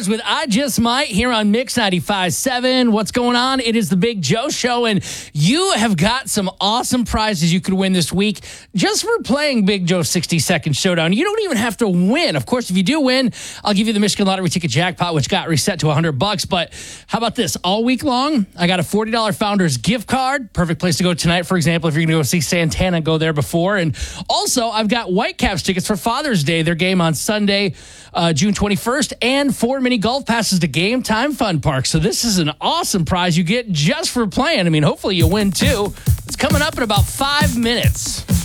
Stars with I Just Might here on Mix 95.7. What's going on? It is the Big Joe Show, and you have got some awesome prizes you could win this week just for playing Big Joe 60-Second Showdown. You don't even have to win. Of course, if you do win, I'll give you the Michigan Lottery ticket jackpot, which got reset to $100. But how about this? All week long, I got a $40 Founders gift card. Perfect place to go tonight, for example, if you're going to go see Santana, go there before. And also, I've got Whitecaps tickets for Father's Day, their game on Sunday, June 21st, and 4 mini golf passes to Game Time Fun Park. So this is an awesome prize you get just for playing. I mean, hopefully you win too. It's coming up in about 5 minutes.